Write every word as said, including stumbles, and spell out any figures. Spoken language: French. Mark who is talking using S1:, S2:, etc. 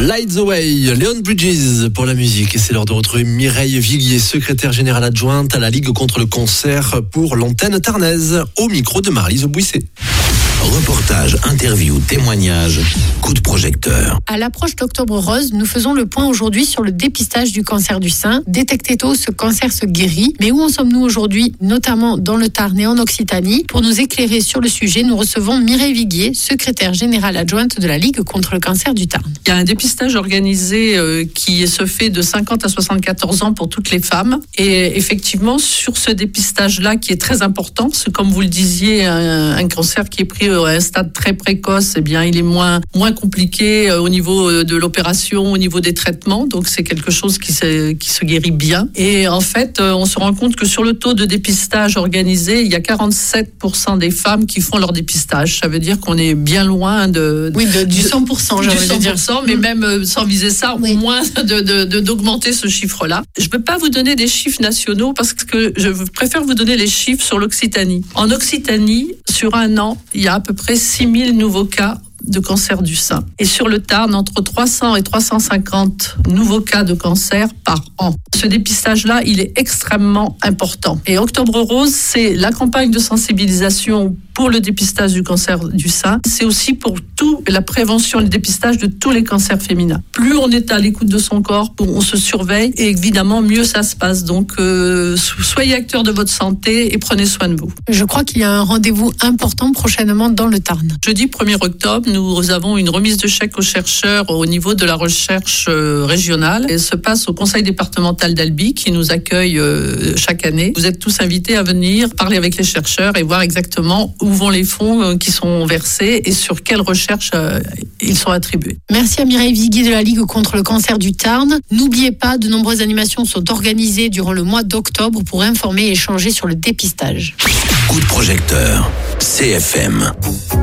S1: Light the Way, Leon Bridges pour la musique. Et c'est l'heure de retrouver Mireille Viguier, secrétaire générale adjointe à la Ligue contre le cancer pour l'antenne tarnaise, au micro de Marlise Bouisset.
S2: Reportage, interview, témoignage, coup de projecteur.
S3: À l'approche d'Octobre Rose, nous faisons le point aujourd'hui sur le dépistage du cancer du sein. Détecté tôt, ce cancer se guérit. Mais où en sommes-nous aujourd'hui, notamment dans le Tarn et en Occitanie? Pour nous éclairer sur le sujet, nous recevons Mireille Viguier, secrétaire générale adjointe de la Ligue contre le cancer du Tarn.
S4: Il y a un dépistage organisé euh, qui se fait de cinquante à soixante-quatorze ans pour toutes les femmes. Et effectivement, sur ce dépistage-là, qui est très important, c'est comme vous le disiez, un, un cancer qui est pris à un stade très précoce, eh bien, il est moins, moins compliqué au niveau de l'opération, au niveau des traitements. Donc, c'est quelque chose qui se, qui se guérit bien. Et en fait, on se rend compte que sur le taux de dépistage organisé, il y a quarante-sept pour cent des femmes qui font leur dépistage. Ça veut dire qu'on est bien loin de...
S3: Oui, de, du cent pour cent, j'aimerais dire.
S4: Mais même sans viser ça, oui. Au moins de, de, de, d'augmenter ce chiffre-là. Je ne peux pas vous donner des chiffres nationaux parce que je préfère vous donner les chiffres sur l'Occitanie. En Occitanie, sur un an, il y a à peu près six mille nouveaux cas de cancer du sein. Et sur le Tarn, entre trois cents et trois cent cinquante nouveaux cas de cancer par an. Ce dépistage-là, il est extrêmement important. Et Octobre Rose, c'est la campagne de sensibilisation pour le dépistage du cancer du sein. C'est aussi pour tout la prévention et le dépistage de tous les cancers féminins. Plus on est à l'écoute de son corps, on se surveille et évidemment, mieux ça se passe. Donc, euh, soyez acteurs de votre santé et prenez soin de vous.
S3: Je crois qu'il y a un rendez-vous important prochainement dans le Tarn.
S4: Jeudi premier octobre, nous avons une remise de chèques aux chercheurs au niveau de la recherche régionale. Elle se passe au conseil départemental d'Albi qui nous accueille chaque année. Vous êtes tous invités à venir parler avec les chercheurs et voir exactement où vont les fonds qui sont versés et sur quelles recherches ils sont attribués.
S3: Merci à Mireille Viguier de la Ligue contre le cancer du Tarn. N'oubliez pas, de nombreuses animations sont organisées durant le mois d'octobre pour informer et échanger sur le dépistage.
S2: Coup de projecteur, C F M.